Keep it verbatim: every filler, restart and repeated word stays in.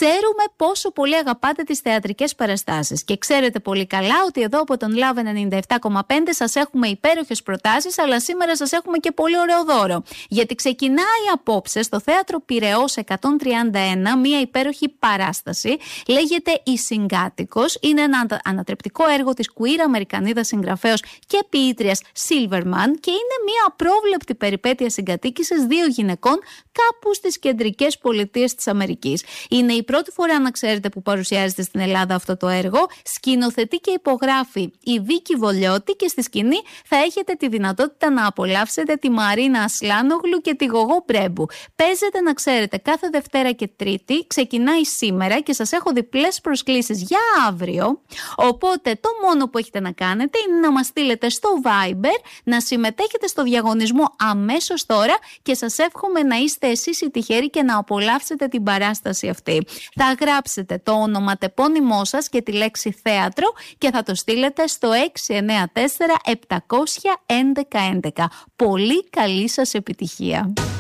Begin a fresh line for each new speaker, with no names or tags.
Ξέρουμε πόσο πολύ αγαπάτε τις θεατρικές παραστάσεις και ξέρετε πολύ καλά ότι εδώ από τον Love ενενήντα επτά κόμμα πέντε σας έχουμε υπέροχες προτάσεις, αλλά σήμερα σας έχουμε και πολύ ωραίο δώρο. Γιατί ξεκινάει απόψε στο Θέατρο Πειραιώς εκατόν τριάντα ένα μια υπέροχη παράσταση. Λέγεται «Η Συγκάτοικος». Είναι ένα ανατρεπτικό έργο της queer Αμερικανίδας συγγραφέως και ποιήτριας Silverman και είναι μια απρόβλεπτη περιπέτεια συγκατοίκησης δύο γυναικών κάπου στις κεντρικές πολιτείες της Αμερικής. Είναι η πρώτη φορά, να ξέρετε, που παρουσιάζεται στην Ελλάδα αυτό το έργο. Σκηνοθετεί και υπογράφει η Βίκη Βολιώτη και στη σκηνή θα έχετε τη δυνατότητα να απολαύσετε τη Μαρίνα Ασλάνογλου και τη Γογό Μπρέμπου. Παίζεται, να ξέρετε, κάθε Δευτέρα και Τρίτη, ξεκινάει σήμερα και σας έχω διπλές προσκλήσεις για αύριο. Οπότε το μόνο που έχετε να κάνετε είναι να μας στείλετε στο Viber, να συμμετέχετε στο διαγωνισμό αμέσως τώρα και σας εύχομαι να είστε εσείς οι τυχεροί και να απολαύσετε την παράσταση αυτή. Θα γράψετε το ονοματεπώνυμό σας και τη λέξη θέατρο και θα το στείλετε στο έξι εννιά τέσσερα επτακόσια έντεκα έντεκα. Πολύ καλή σας επιτυχία.